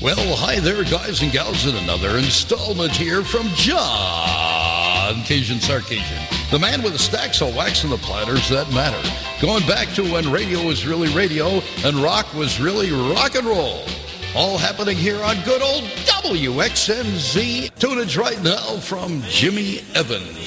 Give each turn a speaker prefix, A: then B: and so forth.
A: Well, hi there, guys and gals, in another installment here from John Cajun Sarkasian, the man with the stacks of wax and the platters that matter. Going back to when radio was really radio and rock was really rock and roll. All happening here on good old WXNZ. Tunage right now from Jimmy Evans.